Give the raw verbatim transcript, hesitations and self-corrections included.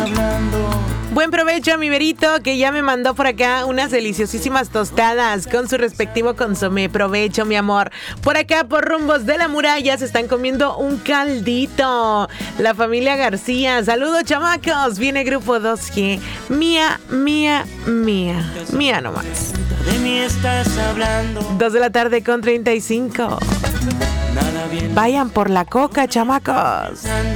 Buen provecho a mi Verito, que ya me mandó por acá unas deliciosísimas tostadas con su respectivo consomé. Provecho, mi amor. Por acá, por rumbos de la muralla, se están comiendo un caldito. La familia García. Saludos, chamacos. Viene Grupo dos G. Mía, mía, mía. Mía nomás. De mí estás hablando. Dos de la tarde con treinta y cinco. Vayan por la coca, chamacos.